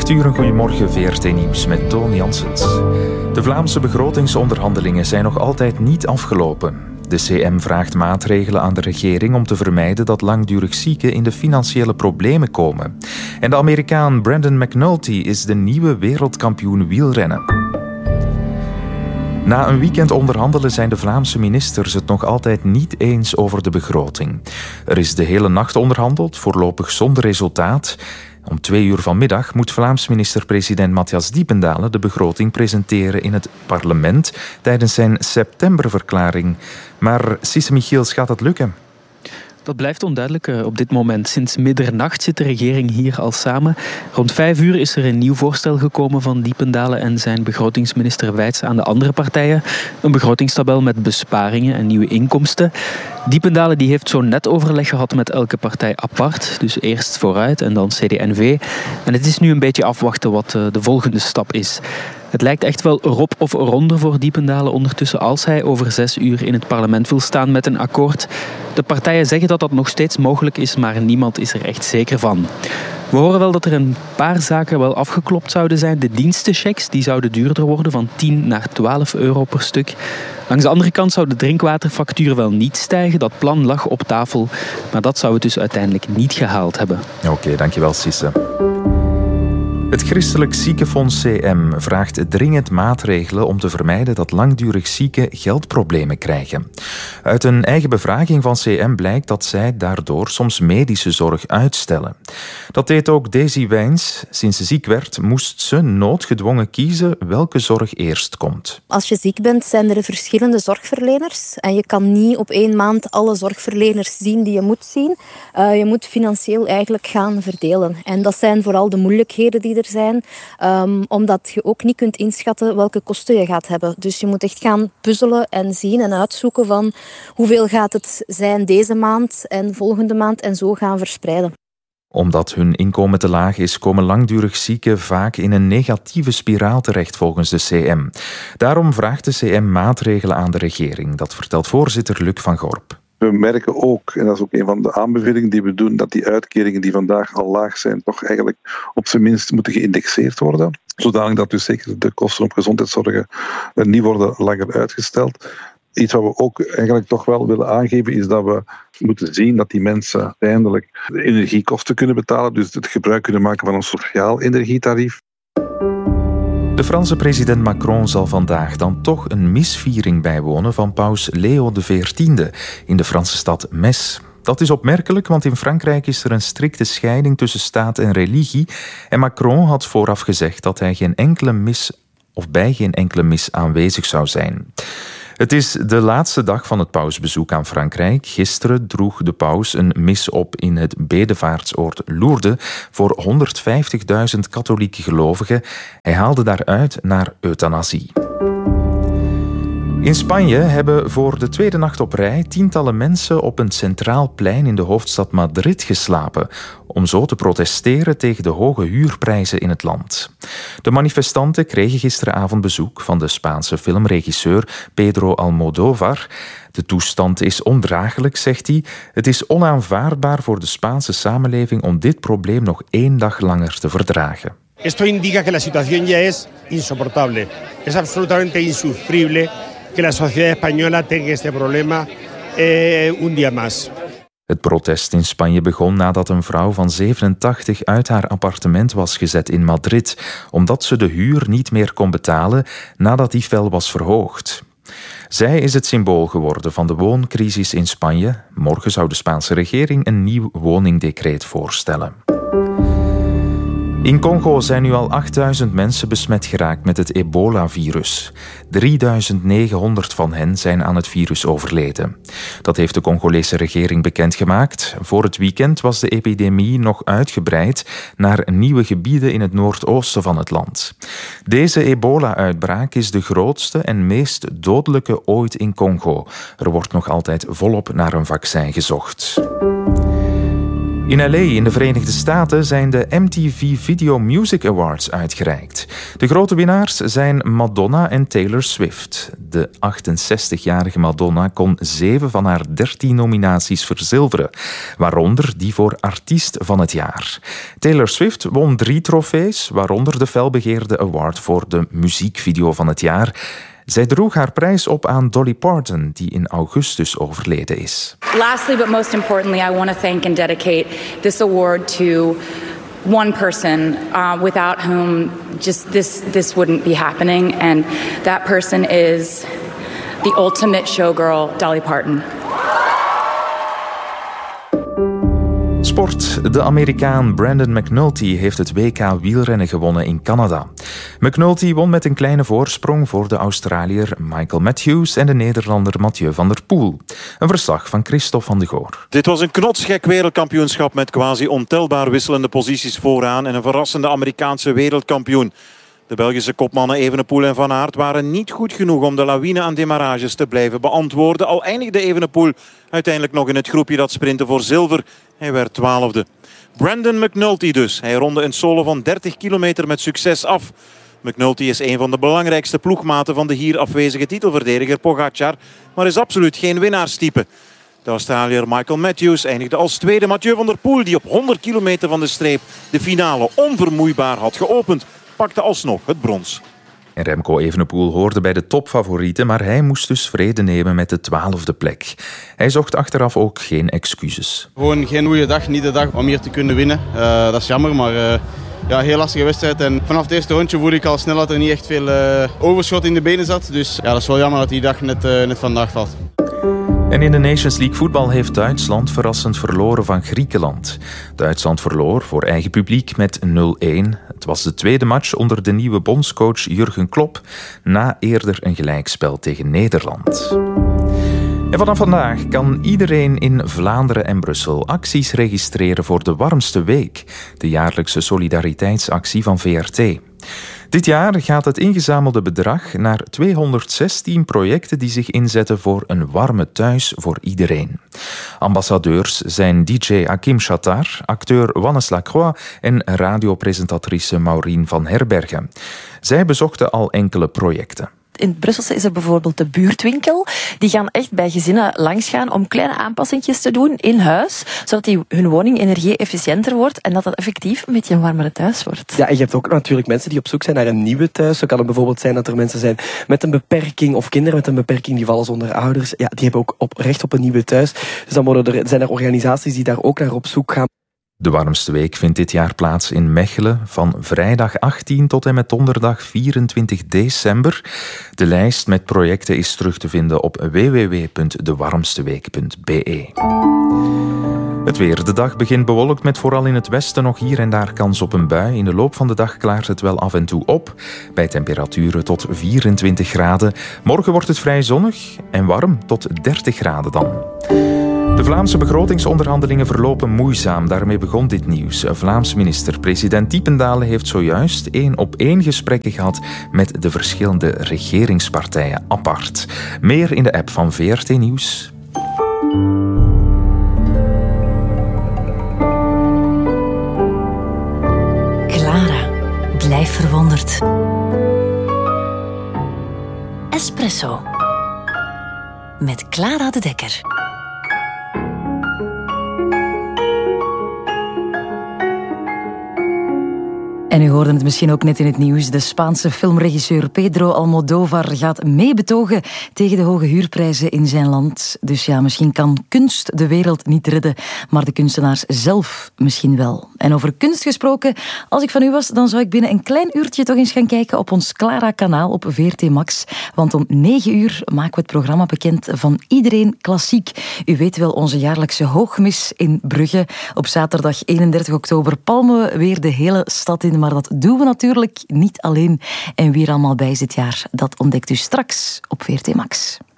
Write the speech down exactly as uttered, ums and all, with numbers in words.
acht uur, een goedemorgen, V R T Nieuws met Toon Janssens. De Vlaamse begrotingsonderhandelingen zijn nog altijd niet afgelopen. De C M vraagt maatregelen aan de regering om te vermijden dat langdurig zieken in de financiële problemen komen. En de Amerikaan Brandon McNulty is de nieuwe wereldkampioen wielrennen. Na een weekend onderhandelen zijn de Vlaamse ministers het nog altijd niet eens over de begroting. Er is de hele nacht onderhandeld, voorlopig zonder resultaat. Om twee uur vanmiddag moet Vlaams minister-president Matthias Diependale de begroting presenteren in het parlement tijdens zijn septemberverklaring. Maar Sisse Michiels, gaat het lukken? Dat blijft onduidelijk uh, op dit moment. Sinds middernacht zit de regering hier al samen. Rond vijf uur is er een nieuw voorstel gekomen van Diependale en zijn begrotingsminister Wijts aan de andere partijen. Een begrotingstabel met besparingen en nieuwe inkomsten. Diependale die heeft zo'n net overleg gehad met elke partij apart. Dus eerst vooruit en dan C D N V. En het is nu een beetje afwachten wat uh, de volgende stap is. Het lijkt echt wel erop of eronder voor Diependale ondertussen als hij over zes uur in het parlement wil staan met een akkoord. De partijen zeggen dat dat nog steeds mogelijk is, maar niemand is er echt zeker van. We horen wel dat er een paar zaken wel afgeklopt zouden zijn. De dienstenchecks die zouden duurder worden, van tien naar twaalf euro per stuk. Langs de andere kant zou de drinkwaterfactuur wel niet stijgen. Dat plan lag op tafel, maar dat zou het dus uiteindelijk niet gehaald hebben. Oké, okay, dankjewel Sisse. Het Christelijk Ziekenfonds C M vraagt dringend maatregelen om te vermijden dat langdurig zieken geldproblemen krijgen. Uit een eigen bevraging van C M blijkt dat zij daardoor soms medische zorg uitstellen. Dat deed ook Daisy Wijns. Sinds ze ziek werd, moest ze noodgedwongen kiezen welke zorg eerst komt. Als je ziek bent, zijn er verschillende zorgverleners. En je kan niet op één maand alle zorgverleners zien die je moet zien. Uh, je moet financieel eigenlijk gaan verdelen. En dat zijn vooral de moeilijkheden die er zijn, um, omdat je ook niet kunt inschatten welke kosten je gaat hebben. Dus je moet echt gaan puzzelen en zien en uitzoeken van hoeveel gaat het zijn deze maand en volgende maand en zo gaan verspreiden. Omdat hun inkomen te laag is, komen langdurig zieken vaak in een negatieve spiraal terecht volgens de C M. Daarom vraagt de C M maatregelen aan de regering. Dat vertelt voorzitter Luc van Gorp. We merken ook, en dat is ook een van de aanbevelingen die we doen, dat die uitkeringen die vandaag al laag zijn, toch eigenlijk op zijn minst moeten geïndexeerd worden. Zodanig dat dus zeker de kosten op gezondheidszorg niet worden langer uitgesteld. Iets wat we ook eigenlijk toch wel willen aangeven is dat we moeten zien dat die mensen uiteindelijk de energiekosten kunnen betalen, dus het gebruik kunnen maken van een sociaal energietarief. De Franse president Macron zal vandaag dan toch een misviering bijwonen van paus Leo de veertiende in de Franse stad Metz. Dat is opmerkelijk, want in Frankrijk is er een strikte scheiding tussen staat en religie en Macron had vooraf gezegd dat hij geen enkele mis of bij geen enkele mis aanwezig zou zijn. Het is de laatste dag van het pausbezoek aan Frankrijk. Gisteren droeg de paus een mis op in het bedevaartsoord Lourdes voor honderdvijftigduizend katholieke gelovigen. Hij haalde daaruit naar euthanasie. In Spanje hebben voor de tweede nacht op rij tientallen mensen op een centraal plein in de hoofdstad Madrid geslapen, om zo te protesteren tegen de hoge huurprijzen in het land. De manifestanten kregen gisteravond bezoek van de Spaanse filmregisseur Pedro Almodóvar. De toestand is ondraaglijk, zegt hij. Het is onaanvaardbaar voor de Spaanse samenleving om dit probleem nog één dag langer te verdragen. Esto indica que la situación ya es insoportable. Es absolutamente insufrible que la sociedad española tenga este problema eh, un día más. Het protest in Spanje begon nadat een vrouw van zevenentachtig uit haar appartement was gezet in Madrid, omdat ze de huur niet meer kon betalen nadat die fel was verhoogd. Zij is het symbool geworden van de wooncrisis in Spanje. Morgen zou de Spaanse regering een nieuw woningdecreet voorstellen. In Congo zijn nu al achtduizend mensen besmet geraakt met het ebola-virus. drieduizend negenhonderd van hen zijn aan het virus overleden. Dat heeft de Congolese regering bekendgemaakt. Voor het weekend was de epidemie nog uitgebreid naar nieuwe gebieden in het noordoosten van het land. Deze ebola-uitbraak is de grootste en meest dodelijke ooit in Congo. Er wordt nog altijd volop naar een vaccin gezocht. In L A in de Verenigde Staten zijn de M T V Video Music Awards uitgereikt. De grote winnaars zijn Madonna en Taylor Swift. De achtenzestigjarige Madonna kon zeven van haar dertien nominaties verzilveren, waaronder die voor Artiest van het Jaar. Taylor Swift won drie trofees, waaronder de felbegeerde award voor de muziekvideo van het jaar. Zij droeg haar prijs op aan Dolly Parton, die in augustus overleden is. Lastly, but most importantly, I want to thank and dedicate this award to one person uh, without whom just this this wouldn't be happening, and that person is the ultimate showgirl, Dolly Parton. Sport. De Amerikaan Brandon McNulty heeft het W K wielrennen gewonnen in Canada. McNulty won met een kleine voorsprong voor de Australiër Michael Matthews en de Nederlander Mathieu van der Poel. Een verslag van Christophe van de Goor. Dit was een knotsgek wereldkampioenschap met quasi ontelbaar wisselende posities vooraan en een verrassende Amerikaanse wereldkampioen. De Belgische kopmannen Evenepoel en Van Aert waren niet goed genoeg om de lawine aan demarages te blijven beantwoorden. Al eindigde Evenepoel uiteindelijk nog in het groepje dat sprintte voor zilver. Hij werd twaalfde. Brandon McNulty dus. Hij ronde een solo van dertig kilometer met succes af. McNulty is een van de belangrijkste ploegmaten van de hier afwezige titelverdediger Pogacar, maar is absoluut geen winnaarstype. De Australiër Michael Matthews eindigde als tweede. Mathieu van der Poel, die op honderd kilometer van de streep de finale onvermoeibaar had geopend, pakte alsnog het brons. En Remco Evenepoel hoorde bij de topfavorieten, maar hij moest dus vrede nemen met de twaalfde plek. Hij zocht achteraf ook geen excuses. Gewoon geen goede dag, niet de dag om hier te kunnen winnen. Uh, dat is jammer, maar uh, ja, heel lastige wedstrijd. En vanaf het eerste rondje voelde ik al snel dat er niet echt veel uh, overschot in de benen zat. Dus ja, dat is wel jammer dat die dag net, uh, net vandaag valt. En in de Nations League voetbal heeft Duitsland verrassend verloren van Griekenland. Duitsland verloor voor eigen publiek met nul-een. Het was de tweede match onder de nieuwe bondscoach Jurgen Klopp, na eerder een gelijkspel tegen Nederland. En vanaf vandaag kan iedereen in Vlaanderen en Brussel acties registreren voor de warmste week, de jaarlijkse solidariteitsactie van V R T. Dit jaar gaat het ingezamelde bedrag naar tweehonderdzestien projecten die zich inzetten voor een warme thuis voor iedereen. Ambassadeurs zijn D J Hakim Chattar, acteur Wannes Lacroix en radiopresentatrice Maureen van Herbergen. Zij bezochten al enkele projecten. In het Brusselse is er bijvoorbeeld de buurtwinkel. Die gaan echt bij gezinnen langsgaan om kleine aanpassingjes te doen in huis, zodat die, hun woning energie-efficiënter wordt en dat dat effectief een beetje een warmere thuis wordt. Ja, en je hebt ook natuurlijk mensen die op zoek zijn naar een nieuwe thuis. Zo kan het bijvoorbeeld zijn dat er mensen zijn met een beperking of kinderen met een beperking die vallen zonder ouders. Ja, die hebben ook op, recht op een nieuwe thuis. Dus dan worden er, zijn er organisaties die daar ook naar op zoek gaan. De warmste week vindt dit jaar plaats in Mechelen van vrijdag achttien tot en met donderdag vierentwintig december. De lijst met projecten is terug te vinden op w w w punt de warmste week punt b e. Het weer. De dag begint bewolkt met vooral in het westen nog hier en daar kans op een bui. In de loop van de dag klaart het wel af en toe op, bij temperaturen tot vierentwintig graden. Morgen wordt het vrij zonnig en warm tot dertig graden dan. De Vlaamse begrotingsonderhandelingen verlopen moeizaam. Daarmee begon dit nieuws. Vlaams minister-president Diependalen heeft zojuist één op één gesprekken gehad met de verschillende regeringspartijen apart. Meer in de app van V R T Nieuws. Clara, blijf verwonderd. Espresso. Met Clara de Dekker. En u hoorde het misschien ook net in het nieuws. De Spaanse filmregisseur Pedro Almodóvar gaat meebetogen tegen de hoge huurprijzen in zijn land. Dus ja, misschien kan kunst de wereld niet redden, maar de kunstenaars zelf misschien wel. En over kunst gesproken, als ik van u was, dan zou ik binnen een klein uurtje toch eens gaan kijken op ons Clara-kanaal op V R T Max. Want om negen uur maken we het programma bekend van Iedereen Klassiek. U weet wel, onze jaarlijkse hoogmis in Brugge. Op zaterdag eenendertig oktober palmen we weer de hele stad in. Maar dat doen we natuurlijk niet alleen. En wie er allemaal bij is dit jaar, dat ontdekt u straks op V R T Max.